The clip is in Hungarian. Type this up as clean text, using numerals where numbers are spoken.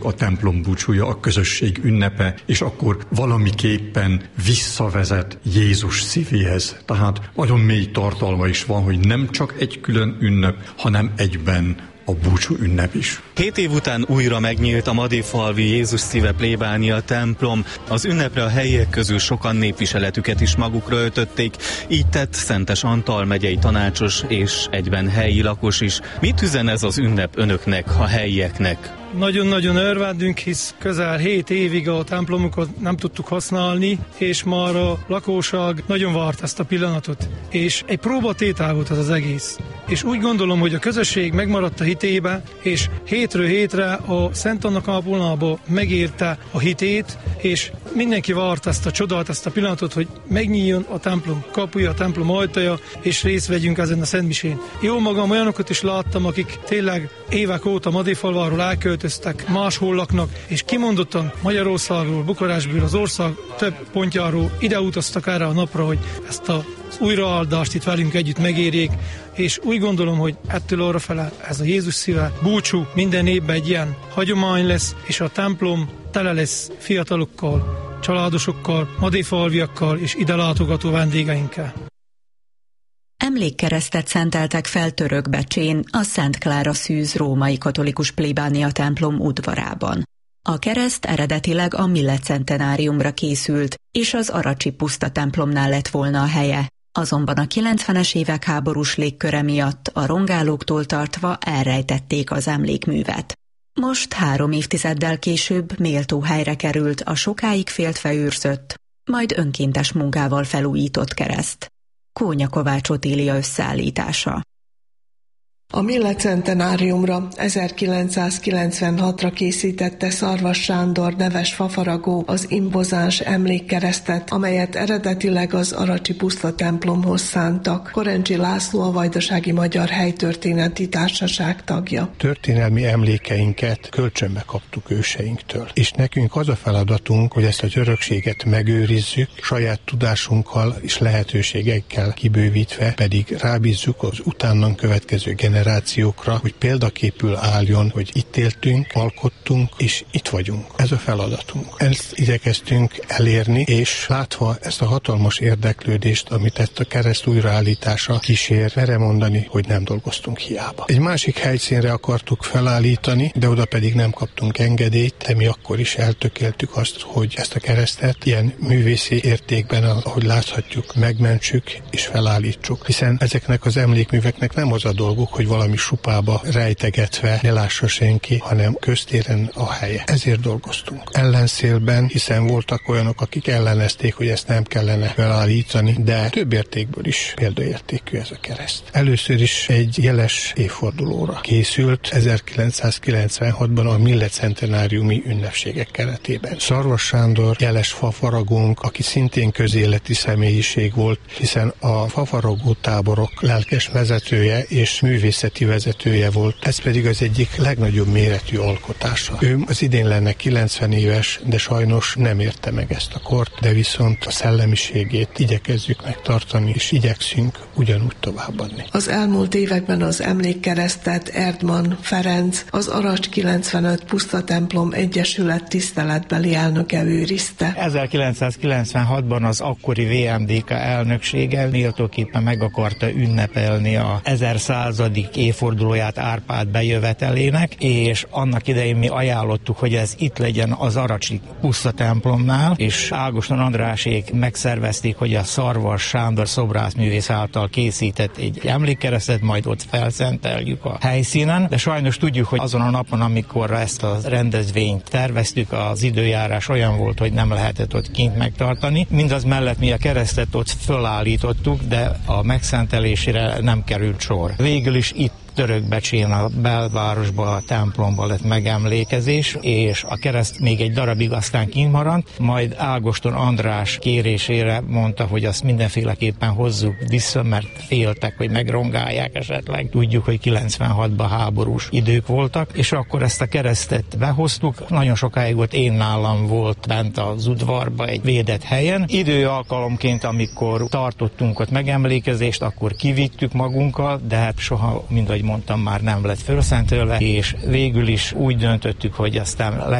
A templom búcsúja, a közösség ünnepe, és akkor valamiképpen visszavezet Jézus szívéhez. Tehát nagyon mély tartalma is van, hogy nem csak egy külön ünnep, hanem egyben a búcsú ünnep is. 7 év után újra megnyílt a Madéfalvi Jézus szíve plébánia templom. Az ünnepre a helyiek közül sokan népviseletüket is magukra öltötték, így tett Szentes Antal megyei tanácsos és egyben helyi lakos is. Mit üzen ez az ünnep önöknek, a helyieknek? Nagyon-nagyon örvendünk, hisz közel 7 évig a templomunkat nem tudtuk használni, és már a lakóság nagyon várt ezt a pillanatot. És egy próbatétel volt ez az egész. És úgy gondolom, hogy a közösség megmaradt a hitébe, és hétről hétre a Szent Anna kápolnába megérte a hitét, és mindenki várt ezt a csodát, ezt a pillanatot, hogy megnyíljon a templom kapuja, a templom ajtaja, és részt vegyünk ezen a szentmisén. Jó magam olyanokat is láttam, akik tényleg évek óta Madéfalváról elköltöztek, máshol laknak, és kimondottan Magyarországról, Bukarestből, az ország több pontjáról ide utaztak erre a napra, hogy ezt az újraáldást itt velünk együtt megérjék, és úgy gondolom, hogy ettől arrafele ez a Jézus szíve búcsú minden évben egy ilyen hagyomány lesz, és a templom tele lesz fiatalokkal, családosokkal, madéfalviakkal és ide látogató vendégeinkkel. Emlékkeresztet szenteltek fel Törökbecsén, a Szent Klára Szűz római katolikus plébánia templom udvarában. A kereszt eredetileg a milletcentenáriumra készült, és az aracsi puszta templomnál lett volna a helye. Azonban a 90-es évek háborús légköre miatt a rongálóktól tartva elrejtették az emlékművet. Most 3 évtizeddel később méltó helyre került a sokáig féltve őrzött, majd önkéntes munkával felújított kereszt. Kónya Kovács Otília összeállítása. A milletcentenáriumra 1996-ra készítette Szarvas Sándor neves fafaragó az impozáns emlékkeresztet, amelyet eredetileg az aracsi puszta templomhoz szántak. Korencsi László a Vajdasági Magyar Helytörténeti Társaság tagja. Történelmi emlékeinket kölcsönbe kaptuk őseinktől, és nekünk az a feladatunk, hogy ezt az örökséget megőrizzük, saját tudásunkkal és lehetőségekkel kibővítve pedig rábízzuk az utánnan következő generációkra, hogy példaképül álljon, hogy itt éltünk, alkottunk, és itt vagyunk. Ez a feladatunk. Ezt igyekeztünk elérni, és látva ezt a hatalmas érdeklődést, amit ezt a kereszt újraállítása kísér, merem mondani, hogy nem dolgoztunk hiába. Egy másik helyszínre akartuk felállítani, de oda pedig nem kaptunk engedélyt, de mi akkor is eltökéltük azt, hogy ezt a keresztet ilyen művészi értékben, ahogy láthatjuk, megmentsük és felállítsuk. Hiszen ezeknek az emlékműveknek nem az a dolguk, hogy valami supába rejtegetve ne lássa senki, hanem köztéren a helye. Ezért dolgoztunk. Ellenszélben, hiszen voltak olyanok, akik ellenezték, hogy ezt nem kellene felállítani, de több értékből is példaértékű ez a kereszt. Először is egy jeles évfordulóra készült 1996-ban a milletcentenáriumi ünnepségek keretében. Szarvas Sándor jeles fafaragónk, aki szintén közéleti személyiség volt, hiszen a fafaragó táborok lelkes vezetője és művészeti vezetője volt. Ez pedig az egyik legnagyobb méretű alkotása. Ő az idén lenne 90 éves, de sajnos nem érte meg ezt a kort, de viszont a szellemiségét igyekezzük megtartani, és igyekszünk ugyanúgy továbbadni. Az elmúlt években az emlékkeresztet Erdman Ferenc, az Aracs 95 Puszta Templom Egyesület tiszteletbeli elnöke őrizte. 1996-ban az akkori VMDK elnöksége méltóképpen meg akarta ünnepelni a 1100. évfordulóját Árpád bejövetelének, és annak idején mi ajánlottuk, hogy ez itt legyen az aracsi puszta templomnál, és Ágoston Andrásék megszervezték, hogy a Szarvas Sándor szobrászművész által készített egy emlékkeresztet, majd ott felszenteljük a helyszínen, de sajnos tudjuk, hogy azon a napon, amikor ezt a rendezvényt terveztük, az időjárás olyan volt, hogy nem lehetett ott kint megtartani. Mindaz mellett mi a keresztet ott fölállítottuk, de a megszentelésére nem került sor. Végül is itt Törökbecsén a belvárosban, a templomban lett megemlékezés, és a kereszt még egy darabig aztán kint maradt, majd Ágoston András kérésére mondta, hogy azt mindenféleképpen hozzuk vissza, mert féltek, hogy megrongálják esetleg. Tudjuk, hogy 96-ban háborús idők voltak, és akkor ezt a keresztet behoztuk. Nagyon sokáig ott én nálam volt bent az udvarba egy védett helyen. Idő alkalomként, amikor tartottunk ott megemlékezést, akkor kivittük magunkkal, de hát soha, mint ahogy ahogy mondtam, már nem lett fölszentélve, és végül is úgy döntöttük, hogy aztán